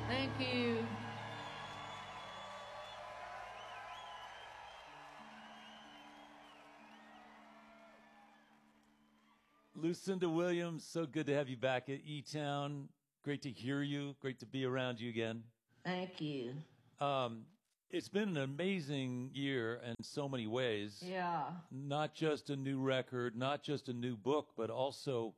Thank you. Lucinda Williams, so good to have you back at E-Town. Great to hear you. Great to be around you again. Thank you. It's been an amazing year in so many ways. Yeah. Not just a new record, not just a new book, but also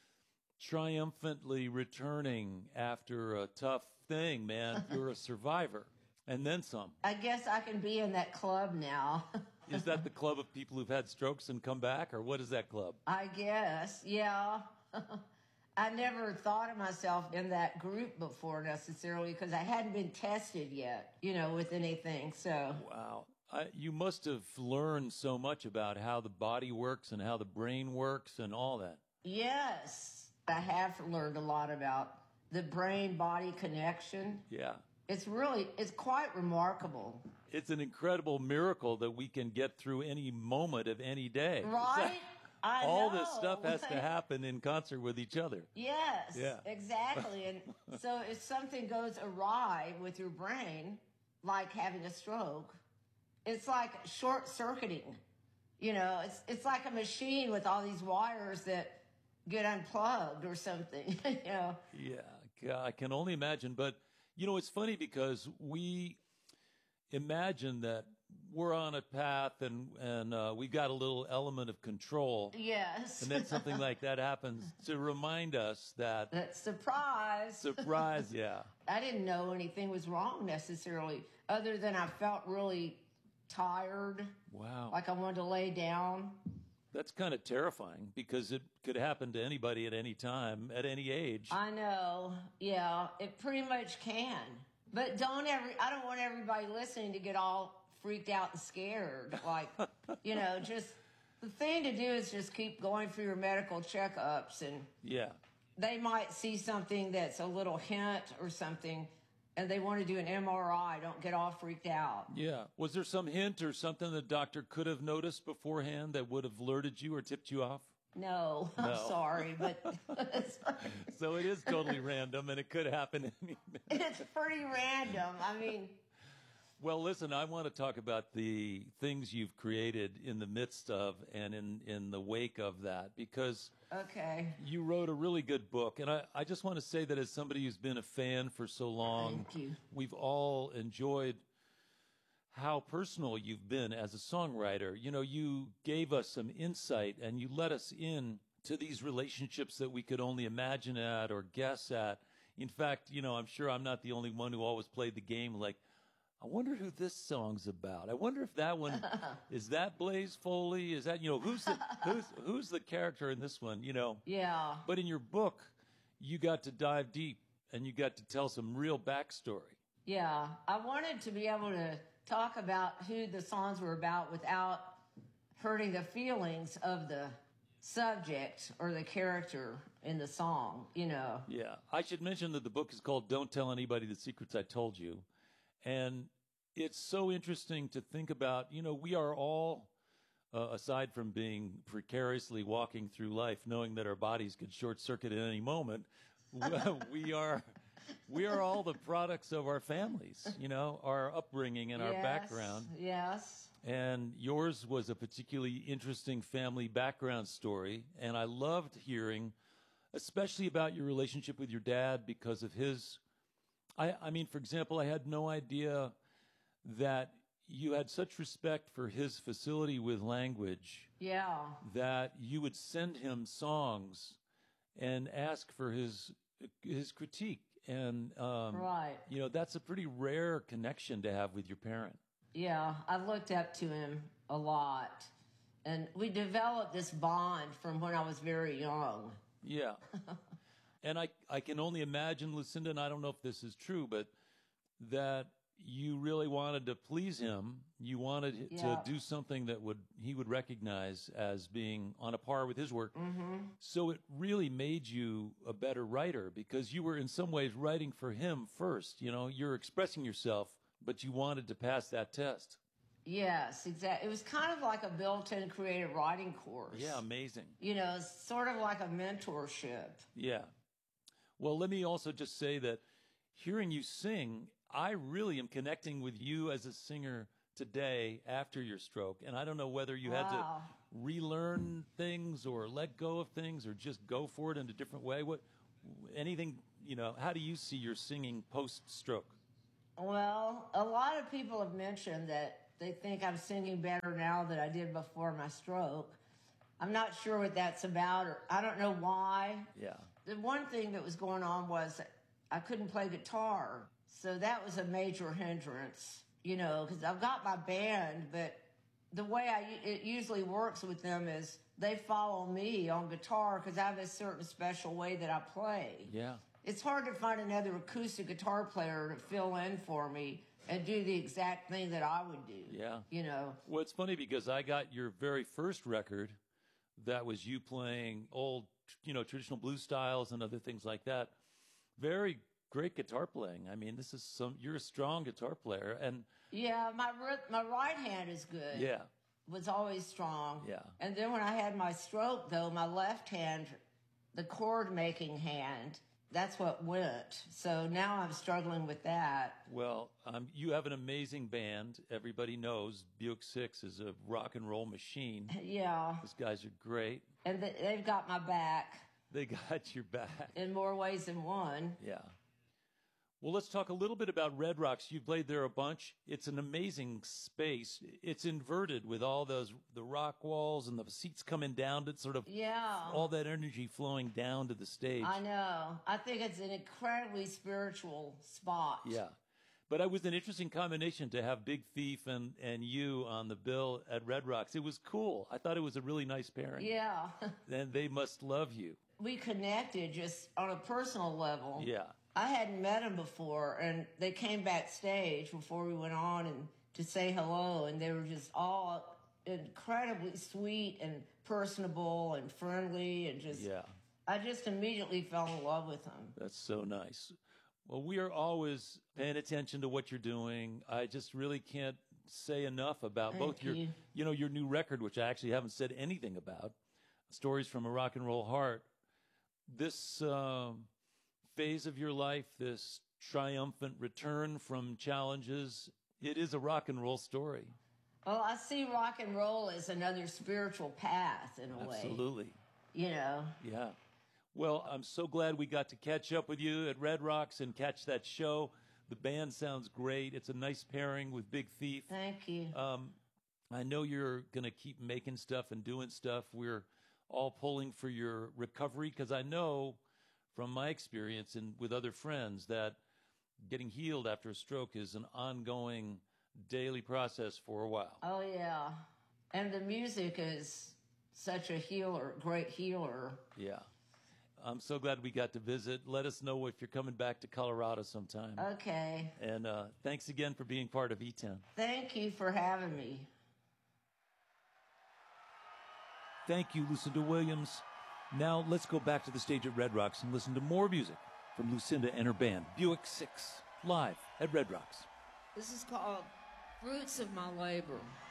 triumphantly returning after a tough thing, man. You're a survivor. And then some. I guess I can be in that club now. Is that the club of people who've had strokes and come back, or what is that club? I guess, yeah. I never thought of myself in that group before necessarily because I hadn't been tested yet, with anything. So Wow. You must have learned so much about how the body works and how the brain works and all that. yes, I have learned a lot about the brain-body connection. Yeah. It's quite remarkable. It's an incredible miracle that we can get through any moment of any day. Right? I All know. this stuff has to happen in concert with each other. Yes, Yeah. exactly. And so if something goes awry with your brain, like having a stroke, it's like short-circuiting. It's like a machine with all these wires that get unplugged or something, Yeah, I can only imagine. But, it's funny because we imagine that we're on a path and we've got a little element of control. Yes. And then something like that happens to remind us that... That surprise. Surprise, yeah. I didn't know anything was wrong necessarily, other than I felt really tired. Wow. Like I wanted to lay down. That's kind of terrifying because it could happen to anybody at any time, at any age. I know. Yeah, it pretty much can. But I don't want everybody listening to get all freaked out and scared. Like, just the thing to do is just keep going for your medical checkups, and Yeah. they might see something that's a little hint or something, and they want to do an MRI. Don't get all freaked out. Yeah. Was there some hint or something the doctor could have noticed beforehand that would have alerted you or tipped you off? No, I'm No. sorry, but So it is totally random, and it could happen any minute. it's pretty random. I mean, Well, listen, I want to talk about the things you've created in the midst of and in the wake of that, because okay. you wrote a really good book. And I just want to say that as somebody who's been a fan for so long, Thank you. we've all enjoyed how personal you've been as a songwriter. You gave us some insight and you let us in to these relationships that we could only imagine at or guess at. In fact, I'm sure I'm not the only one who always played the game like, I wonder who this song's about. I wonder if that one is that Blaze Foley? Is that who's the character in this one? Yeah. But in your book, you got to dive deep and you got to tell some real backstory. Yeah. I wanted to be able to talk about who the songs were about without hurting the feelings of the subject or the character in the song, Yeah. I should mention that the book is called Don't Tell Anybody the Secrets I Told You. And it's so interesting to think about, we are all, aside from being precariously walking through life, knowing that our bodies could short circuit at any moment, we are all the products of our families, our upbringing and our background. Yes. And yours was a particularly interesting family background story. And I loved hearing, especially about your relationship with your dad because of his... I mean, for example, I had no idea that you had such respect for his facility with language. Yeah. That you would send him songs and ask for his critique. And, right. That's a pretty rare connection to have with your parent. Yeah, I looked up to him a lot. And we developed this bond from when I was very young. Yeah. And I can only imagine, Lucinda, and I don't know if this is true, but that you really wanted to please him. You wanted to do something that he would recognize as being on a par with his work. Mm-hmm. So it really made you a better writer because you were in some ways writing for him first. You're expressing yourself, but you wanted to pass that test. Yes, exactly. It was kind of like a built-in creative writing course. Yeah, amazing. Sort of like a mentorship. Yeah. Well, let me also just say that hearing you sing, I really am connecting with you as a singer today after your stroke. And I don't know whether you had to Wow. relearn things or let go of things or just go for it in a different way. Anything, how do you see your singing post-stroke? Well, a lot of people have mentioned that they think I'm singing better now than I did before my stroke. I'm not sure what that's about, or I don't know why. Yeah. The one thing that was going on was I couldn't play guitar. So that was a major hindrance, because I've got my band, but the way it usually works with them is they follow me on guitar because I have a certain special way that I play. Yeah. It's hard to find another acoustic guitar player to fill in for me and do the exact thing that I would do. Yeah. Well, it's funny because I got your very first record that was you playing old, traditional blues styles and other things like that. Very great guitar playing. I mean, you're a strong guitar player. And yeah, my right hand is good. Yeah. Was always strong. Yeah. And then when I had my stroke, though, my left hand, the chord making hand, that's what went. So now I'm struggling with that. Well, you have an amazing band. Everybody knows Buick 6 is a rock and roll machine. Yeah. These guys are great. And they've got my back. They got your back. In more ways than one. Yeah. Well, let's talk a little bit about Red Rocks. You played there a bunch. It's an amazing space. It's inverted with all the rock walls and the seats coming down to sort of all that energy flowing down to the stage. I know. I think it's an incredibly spiritual spot. Yeah. But it was an interesting combination to have Big Thief and you on the bill at Red Rocks. It was cool. I thought it was a really nice pairing. Yeah. And they must love you. We connected just on a personal level. Yeah. I hadn't met them before, and they came backstage before we went on and to say hello, and they were just all incredibly sweet and personable and friendly and just, I just immediately fell in love with them. That's so nice. Well, we are always paying attention to what you're doing. I just really can't say enough about both your new record, which I actually haven't said anything about, Stories from a Rock and Roll Heart. This phase of your life, this triumphant return from challenges, it is a rock and roll story. Well, I see rock and roll as another spiritual path in a way. Absolutely. Yeah. Well, I'm so glad we got to catch up with you at Red Rocks and catch that show. The band sounds great. It's a nice pairing with Big Thief. Thank you. I know you're going to keep making stuff and doing stuff. We're all pulling for your recovery because I know from my experience and with other friends that getting healed after a stroke is an ongoing daily process for a while. Oh, yeah. And the music is such a great healer. Yeah. I'm so glad we got to visit. Let us know if you're coming back to Colorado sometime. Okay. And thanks again for being part of E-Town. Thank you for having me. Thank you, Lucinda Williams. Now let's go back to the stage at Red Rocks and listen to more music from Lucinda and her band, Buick 6, live at Red Rocks. This is called Fruits of My Labor.